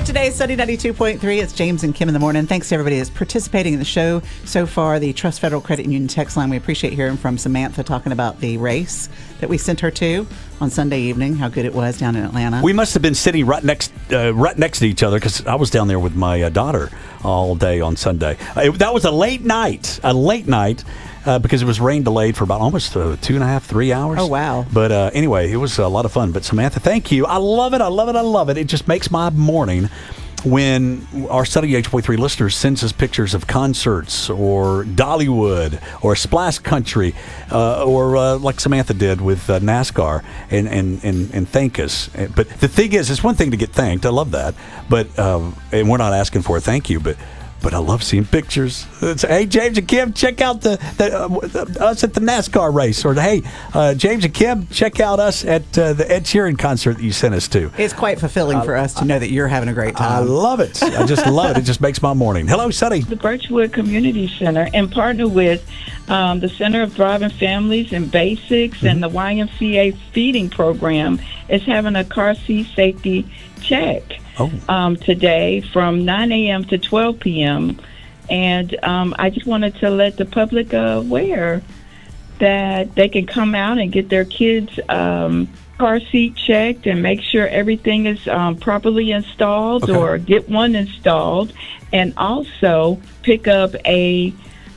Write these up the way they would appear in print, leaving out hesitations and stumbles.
Today's Sunny 92.3. It's James and Kim in the morning. Thanks to everybody that's participating in the show so far. The Trust Federal Credit Union text line. We appreciate hearing from Samantha talking about the race that we sent her to on Sunday evening, how good it was down in Atlanta. We must have been sitting right next to each other because I was down there with my daughter all day on Sunday. That was a late night. Because it was rain delayed for about almost 2.5, 3 hours. Oh, wow. But anyway, it was a lot of fun. But Samantha, thank you. I love it. It just makes my morning when our Sunny 8.3 listeners sends us pictures of concerts or Dollywood or Splash Country or like Samantha did with NASCAR and thank us. But the thing is, it's one thing to get thanked. I love that. But and we're not asking for a thank you, but I love seeing pictures. It's, hey, James and Kim, check out us at the NASCAR race. Or, hey, James and Kim, check out us at the Ed Sheeran concert that you sent us to. It's quite fulfilling for us to know that you're having a great time. I love it. I just love it. It just makes my morning. Hello, Sunny. The Birchwood Community Center, and partner with the Center of Thriving Families and Basics and the YMCA Feeding Program, is having a car seat safety check. Today from 9 a.m. to 12 p.m. And I just wanted to let the public aware that they can come out and get their kids' car seat checked and make sure everything is properly installed or get one installed, and also pick up a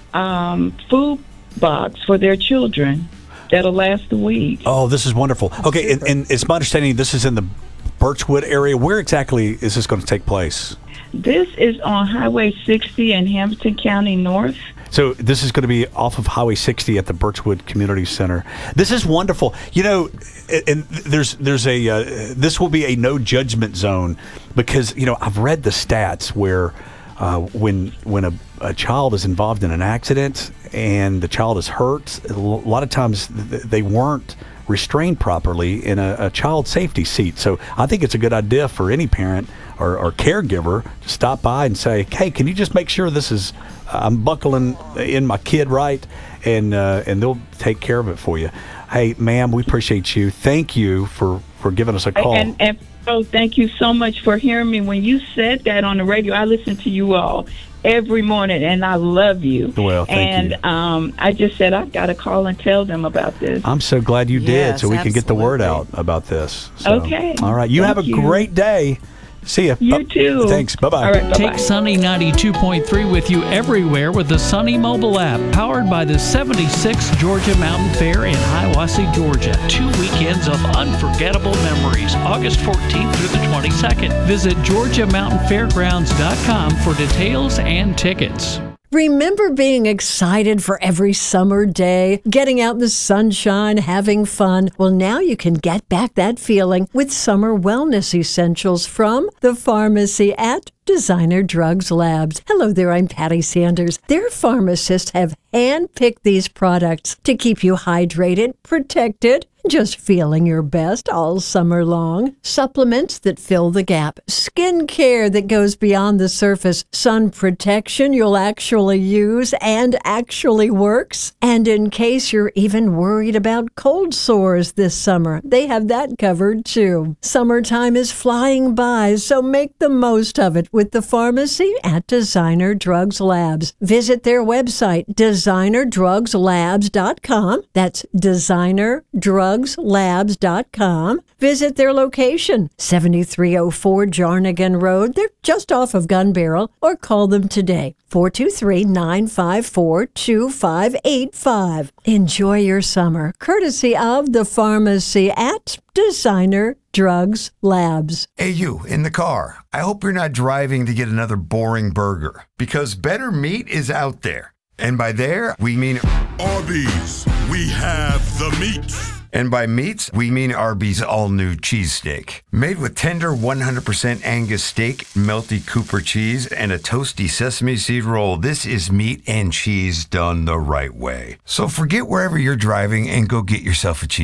food box for their children that'll last a week. Oh, this is wonderful. Okay, and it's my understanding this is in the Birchwood area. Where exactly is this going to take place? This is on Highway 60 in Hampton County North. So this is going to be off of Highway 60 at the Birchwood Community Center. This is wonderful. You know, and there's this will be a no judgment zone because, you know, I've read the stats where when a child is involved in an accident and the child is hurt, a lot of times they weren't restrained properly in a child safety seat. So I think it's a good idea for any parent or caregiver to stop by and say, hey, can you just make sure I'm buckling in my kid right, and they'll take care of it for you. Hey, ma'am, we appreciate you. Thank you for giving us a call. And thank you so much for hearing me. When you said that on the radio, I listen to you all every morning, and I love you. Well, thank you. And I just said I've got to call and tell them about this. I'm so glad you did, so we can get the word out about this. So, okay. All right. You have a great day. See ya. You too. Thanks. Bye-bye. All right, bye-bye. Take Sunny 92.3 with you everywhere with the Sunny mobile app, powered by the 76th Georgia Mountain Fair in Hiawassee, Georgia. 2 weekends of unforgettable memories, August 14th through the 22nd. Visit GeorgiaMountainFairgrounds.com for details and tickets. Remember being excited for every summer day, getting out in the sunshine, having fun? Well, now you can get back that feeling with summer wellness essentials from the pharmacy at Designer Drugs Labs. Hello there, I'm Patty Sanders. Their pharmacists have handpicked these products to keep you hydrated, protected, just feeling your best all summer long. Supplements that fill the gap, skin care that goes beyond the surface, sun protection you'll actually use and actually works. And in case you're even worried about cold sores this summer, they have that covered too. Summertime is flying by, so make the most of it with the pharmacy at Designer Drugs Labs. Visit their website, DesignerDrugsLabs.com. That's DesignerDrugsLabs.com. Visit their location, 7304 Jarnigan Road. They're just off of Gun Barrel, or call them today, 423-954-2585. Enjoy your summer, courtesy of the pharmacy at Designer Drugs Labs. Hey, you in the car. I hope you're not driving to get another boring burger, because better meat is out there. And by there, we mean Arby's. We have the meats. And by meats, we mean Arby's all-new cheesesteak. Made with tender 100% Angus steak, melty Cooper cheese, and a toasty sesame seed roll, this is meat and cheese done the right way. So forget wherever you're driving and go get yourself a cheese.